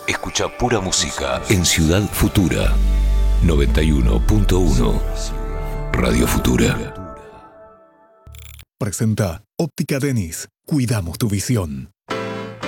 Escucha pura música en Ciudad Futura 91.1 Radio Futura. Presenta Óptica Denis. Cuidamos tu visión.